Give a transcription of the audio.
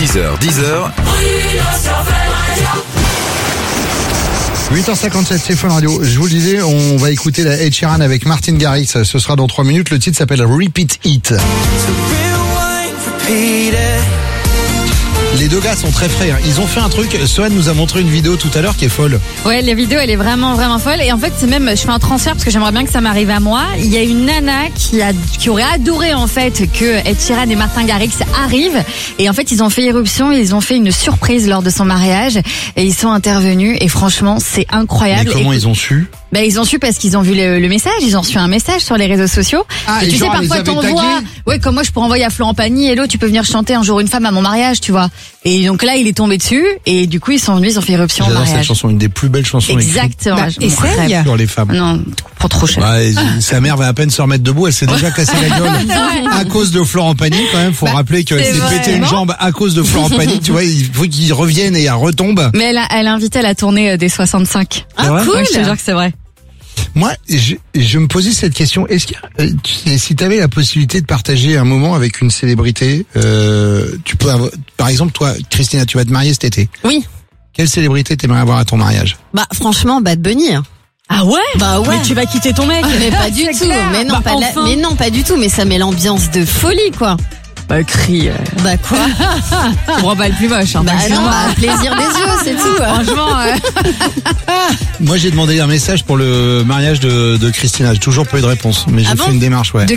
6h, 10h. 8h57, c'est Fun Radio. Je vous le disais, on va écouter la Ed Sheeran avec Martin Garrix. Ce sera dans 3 minutes. Le titre s'appelle Repeat It. Les deux gars sont très frais. Ils ont fait un truc. Sohan nous a montré une vidéo tout à l'heure qui est folle. Ouais, la vidéo, elle est vraiment, vraiment folle. Et en fait, c'est même, je fais un transfert parce que j'aimerais bien que ça m'arrive à moi. Il y a une nana qui aurait adoré, en fait, que Ed Sheeran et Martin Garrix arrivent. Et en fait, ils ont fait irruption et ils ont fait une surprise lors de son mariage. Et ils sont intervenus. Et franchement, c'est incroyable. Mais comment ils ont su? Ben, ils ont su parce qu'ils ont vu le message, ils ont reçu un message sur les réseaux sociaux. Ah, et tu sais, genre, parfois t'envoies, ouais, comme moi je pourrais envoyer à Florent Pagny, hello, tu peux venir chanter un jour une femme à mon mariage, tu vois. Et donc là, il est tombé dessus, et du coup, ils sont venus, ils ont fait éruption au J'adore mariage. cette chanson, une des plus belles chansons Exactement. Bah, je essaye. rêve. sur les femmes. Non, prends trop cher. Bah, sa mère va à peine se remettre debout, elle s'est déjà cassé la gueule à cause de Florent Pagny quand même. Faut rappeler qu'elle c'est s'est vrai. pété une Non. jambe à cause de Florent Pagny. Tu vois, il faut qu'il revienne et elle retombe. Mais elle a invité à la tournée des 65. C'est vrai? Cool. Ouais, je te jure que c'est vrai. Moi, je me posais cette question. Est-ce que si tu avais la possibilité de partager un moment avec une célébrité, tu peux avoir, par exemple, toi, Christina, tu vas te marier cet été. Oui. Quelle célébrité t'aimerais avoir à ton mariage? Bah franchement, Bad Bunny. Ah ouais? Bah ouais. Mais tu vas quitter ton mec. Mais pas du C'est tout. clair. Mais non, Bah, pas de la- enfin. mais non, pas du tout. Mais ça met l'ambiance de folie, quoi. Bah, crie. Bah quoi? Bon, bah, le plus moche, hein. Bah non, excuse-moi. bah, plaisir des yeux, c'est tout. Franchement, Moi, j'ai demandé un message pour le mariage de Christina. J'ai toujours pas eu de réponse, mais j'ai Ah fait bon une démarche, ouais.